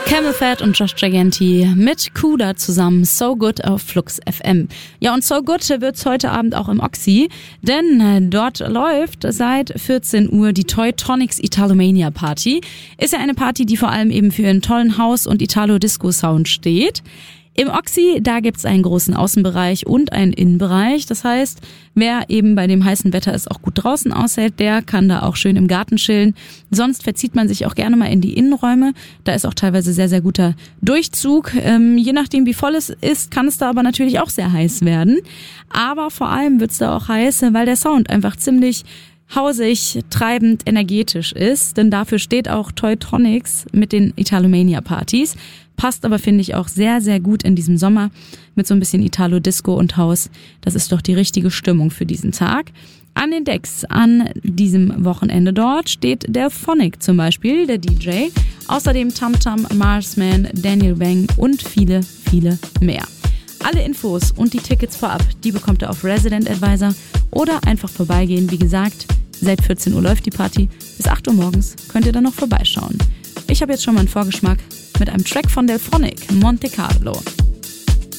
Camel Fat und Josh Gigante mit Kuda zusammen, So Good auf Flux FM. Ja, und So Good wird's heute Abend auch im Oxy, denn dort läuft seit 14 Uhr die Toy Tonics Italomania Party. Ist ja eine Party, die vor allem eben für einen tollen House- und Italo-Disco-Sound steht. Im Oxy, da gibt's einen großen Außenbereich und einen Innenbereich. Das heißt, wer eben bei dem heißen Wetter es auch gut draußen aushält, der kann da auch schön im Garten chillen. Sonst verzieht man sich auch gerne mal in die Innenräume. Da ist auch teilweise sehr, sehr guter Durchzug. Je nachdem, wie voll es ist, kann es da aber natürlich auch sehr heiß werden. Aber vor allem wird's da auch heiß, weil der Sound einfach ziemlich hausig, treibend, energetisch ist. Denn dafür steht auch Toy Tonics mit den Italomania-Partys. Passt aber, finde ich, auch sehr, sehr gut in diesem Sommer mit so ein bisschen Italo-Disco und House. Das ist doch die richtige Stimmung für diesen Tag. An den Decks an diesem Wochenende dort steht der Phonic zum Beispiel, der DJ. Außerdem Tamtam, Marsman, Daniel Bang und viele, viele mehr. Alle Infos und die Tickets vorab, die bekommt ihr auf Resident Advisor oder einfach vorbeigehen. Wie gesagt, seit 14 Uhr läuft die Party. Bis 8 Uhr morgens könnt ihr dann noch vorbeischauen. Ich habe jetzt schon mal einen Vorgeschmack mit einem Track von Delphonic, Monte Carlo.